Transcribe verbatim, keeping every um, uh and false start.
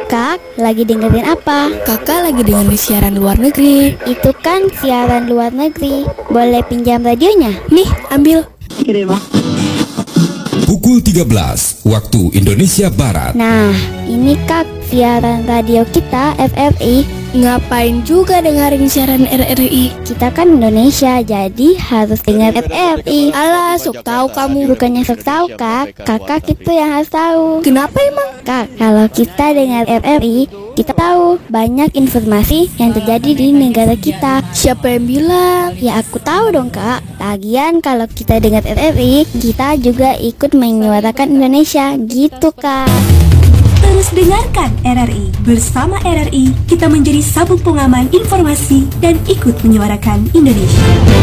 Kak, lagi dengerin apa? Kakak lagi dengerin siaran luar negeri. Itu kan siaran luar negeri. Boleh pinjam radionya? Nih, ambil. Pukul tiga belas waktu Indonesia Barat. Nah, ini Kak, siaran radio kita F R I. Ngapain juga dengerin siaran R R I? Kita kan Indonesia, jadi harus dengar F R I. Alah, sok tahu kamu. Bukannya sok tahu, Kak. Kakak itu yang harus tahu. Kenapa emang? Kak, kalau kita dengar F R I, kita tahu banyak informasi yang terjadi di negara kita. Siapa yang bilang? Ya aku tahu dong, Kak. Lagian kalau kita dengar F R I, kita juga ikut menyuarakan Indonesia, gitu, Kak. Terus dengarkan R R I. Bersama R R I, kita menjadi sabuk pengaman informasi dan ikut menyuarakan Indonesia.